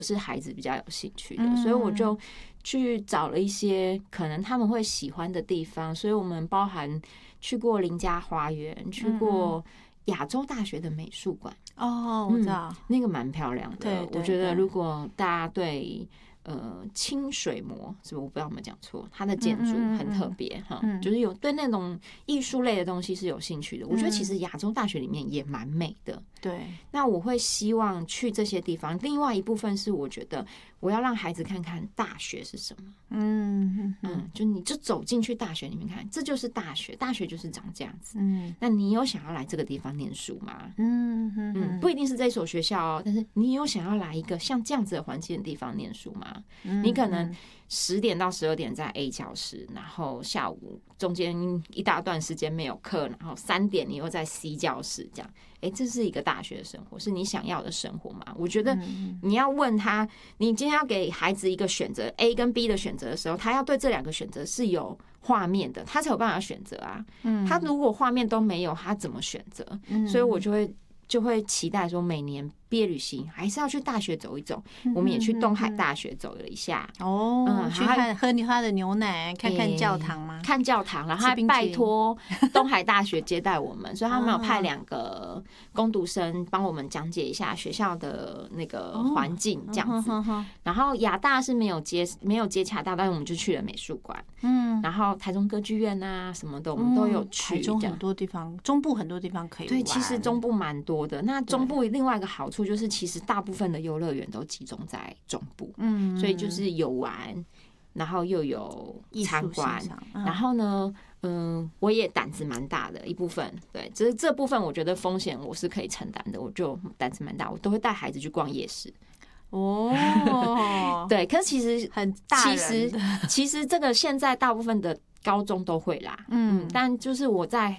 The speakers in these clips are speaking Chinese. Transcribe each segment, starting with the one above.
是孩子比较有兴趣的，所以我就去找了一些可能他们会喜欢的地方，所以我们包含去过林家花园，去过亚洲大学的美术馆。 我知道， 那个蛮漂亮的。 对， 我觉得如果大家对清水模是不是我不知道有没有讲错，它的建筑很特别哈，就是有对那种艺术类的东西是有兴趣的。我觉得其实亚洲大学里面也蛮美的。 对， 那我会希望去这些地方。另外一部分是我觉得我要让孩子看看大学是什么。就你就走进去大学里面看，这就是大学，大学就是长这样子。那你有想要来这个地方念书吗？不一定是这所学校哦，但是你有想要来一个像这样子的环境的地方念书吗？你可能10点到12点在 A 教室，然后下午中间一大段时间没有课，然后3点你又在 C 教室，这样，这是一个大学的生活，是你想要的生活吗？我觉得你要问他，你今天要给孩子一个选择 A 跟 B 的选择的时候，他要对这2个选择是有画面的，他才有办法选择啊。他如果画面都没有，他怎么选择？所以我就会期待说，每年毕业旅行还是要去大学走一走。我们也去东海大学走了一下， 去看喝他的牛奶，看看教堂吗？ 看教堂，然后还拜托东海大学接待我们，所以他们有派2个工读生帮我们讲解一下学校的那个环境这样子。然后亚大是没有接洽到，但是我们就去了美术馆，然后台中歌剧院啊什么的，我们都有去。 台中很多地方，中部很多地方可以玩。 对，其实中部蛮多的。那中部另外一个好处就是，其实大部分的游乐园都集中在中部，所以就是有玩，然后又有参观，然后呢，我也胆子蛮大的一部分，对，只是这部分我觉得风险我是可以承担的，我就胆子蛮大，我都会带孩子去逛夜市。对，可是其实很大人的， 其实这个现在大部分的高中都会啦，但就是我在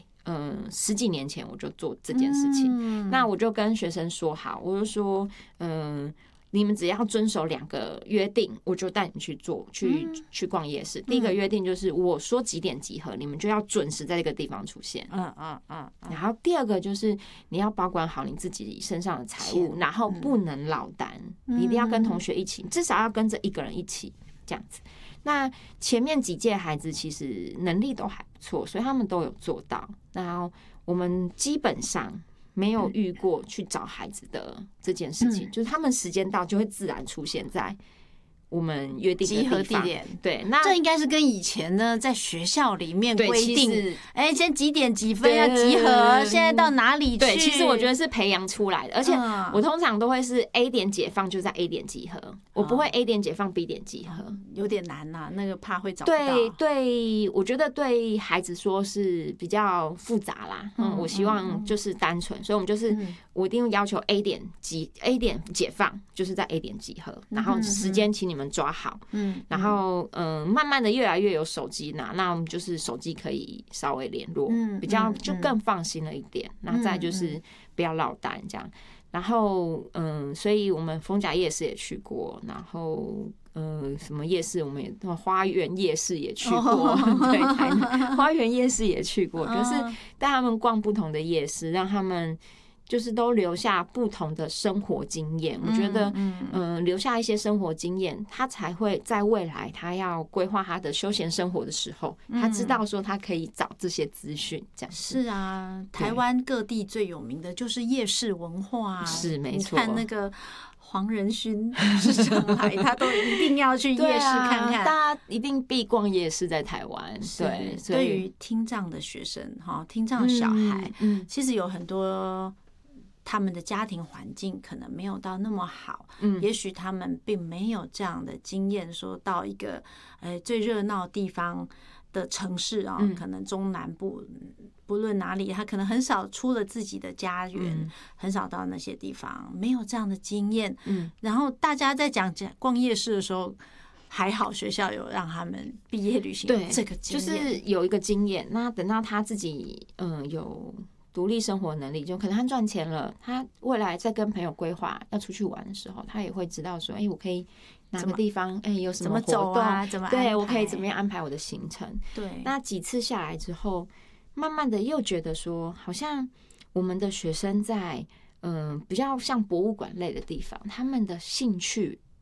10几年前我就做这件事情，那我就跟学生说好，我就说，你们只要遵守2个约定，我就带你们去逛夜市。第一个约定就是我说几点集合，你们就要准时在这个地方出现。然后第2个就是你要保管好你自己身上的财物，然后不能落单，你一定要跟同学一起，至少要跟着1个人一起这样子。那前面几届孩子其实能力都还不错，所以他们都有做到。然后我们基本上没有遇过去找孩子的这件事情，就是他们时间到就会自然出现在我们约定的集合地点。 对，那这应该是跟以前呢在学校里面规定，先几点几分要集合，现在到哪里去？ 对，其实我觉得是培养出来的，而且我通常都会是 A 点解放就在 A 点集合，我不会 A 点解放 B 点集合， 有点难呐，那个怕会找不到。 对，我觉得对孩子说是比较复杂啦，我希望就是单纯，所以我们就是我一定要求 A 点解放，就是在 A 点集合，然后时间请你们抓好，然后慢慢的越来越有手机拿，那我们就是手机可以稍微联络，比较就更放心了一点。然后再就是不要落单这样，然后所以我们逢甲夜市也去过，然后什么夜市我们也花园夜市也去过，对，台南花园夜市也去过，就是带他们逛不同的夜市，让他们就是都留下不同的生活经验。我觉得留下一些生活经验，他才会在未来他要规划他的休闲生活的时候，他知道说他可以找这些资讯。这样是啊，台湾各地最有名的就是夜市文化， 是没错。 你看那个黄仁勋是上海，他都一定要去夜市看看， 大家一定必逛夜市在台湾。对， 对于听障的学生听障的小孩，其实有很多他们的家庭环境可能没有到那么好，也许他们并没有这样的经验，说到一个最热闹地方的城市可能中南部不论哪里，他可能很少出了自己的家园，很少到那些地方，没有这样的经验。然后大家在讲逛夜市的时候，还好学校有让他们毕业旅行这个经验， 就是有一个经验。那等到他自己有独立生活能力，就可能他赚钱了，他未来在跟朋友规划要出去玩的时候，他也会知道说，我可以哪个地方有什么活动，对，我可以怎么样安排我的行程。 对， 那几次下来之后，慢慢的又觉得说，好像我们的学生在比较像博物馆类的地方，他们的兴趣